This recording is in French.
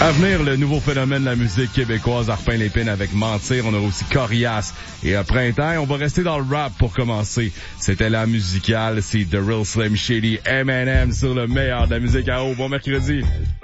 À venir, le nouveau phénomène de la musique québécoise a repeint l'épine avec Mentir. On a aussi Corias et Printemps. On va rester dans le rap pour commencer. C'était la musicale, c'est The Real Slim Shady, M&M sur le meilleur de la musique à eau. Bon mercredi.